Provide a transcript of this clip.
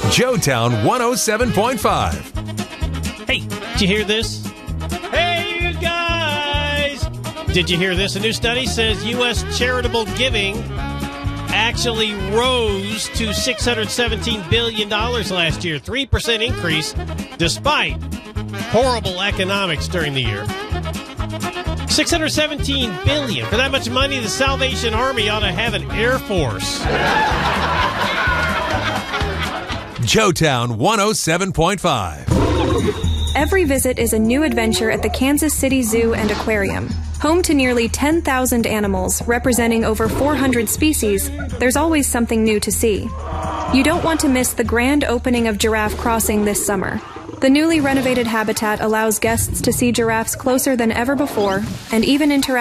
Joetown 107.5. Hey, did you hear this? Hey, you guys! Did you hear this? A new study says U.S. charitable giving actually rose to $617 billion last year. 3% increase despite horrible economics during the year. $617 billion. For that much money, the Salvation Army ought to have an Air Force. Joetown 107.5. Every visit is a new adventure at the Kansas City Zoo and Aquarium. Home to nearly 10,000 animals representing over 400 species, there's always something new to see. You don't want to miss the grand opening of Giraffe Crossing this summer. The newly renovated habitat allows guests to see giraffes closer than ever before and even interact